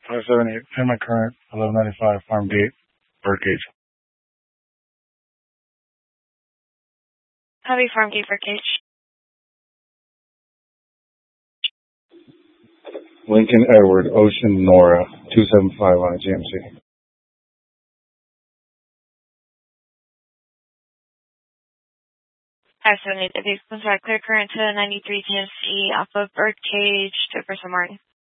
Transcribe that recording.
578, pay my current, 1195 Farm Gate, Birdcage. Heavy Farm Gate Birdcage. Lincoln Edward, Ocean Nora, 275 on a GMC. Five 778, the vehicle's clear current to 93 TMC off of Birdcage to Bristol Martin.